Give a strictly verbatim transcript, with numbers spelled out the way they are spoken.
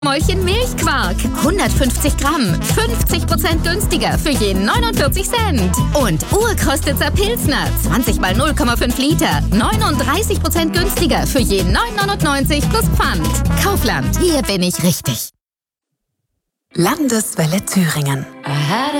Mäulchen Milchquark. hundertfünfzig Gramm. fünfzig Prozent günstiger für je neunundvierzig Cent. Und Urkostitzer Pilsner. zwanzig mal null Komma fünf Liter. neununddreißig Prozent günstiger für je neun neunundneunzig plus Pfand. Kaufland. Hier bin ich richtig. Landeswelle Thüringen.